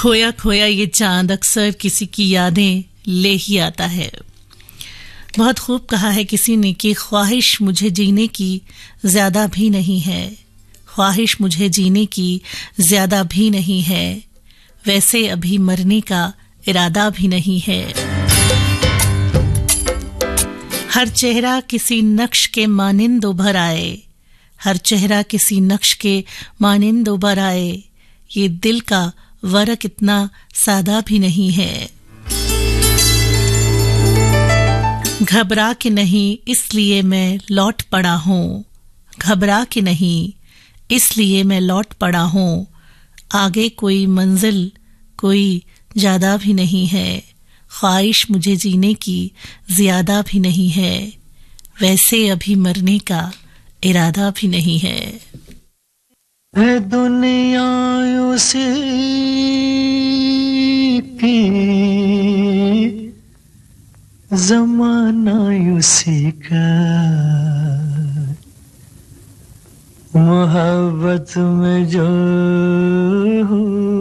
खोया खोया ये चांद अक्सर किसी की यादें ले ही आता है। बहुत खूब कहा है किसी ने कि ख्वाहिश मुझे जीने की ज्यादा भी नहीं है, ख्वाहिश मुझे जीने की ज्यादा भी नहीं है, वैसे अभी मरने का इरादा भी नहीं है। हर चेहरा किसी नक्श के मानिंद उभर आए, हर चेहरा किसी नक्श के मानिंद उभर आए, ये दिल का वरक इतना सादा भी नहीं है। घबरा के नहीं इसलिए मैं लौट पड़ा हूँ, घबरा के नहीं इसलिए मैं लौट पड़ा हूँ, आगे कोई मंजिल कोई ज्यादा भी नहीं है, ख्वाहिश मुझे जीने की ज्यादा भी नहीं है, वैसे अभी मरने का इरादा भी नहीं है। है दुनिया उसी की, ज़माना उसी का, मोहब्बत में जो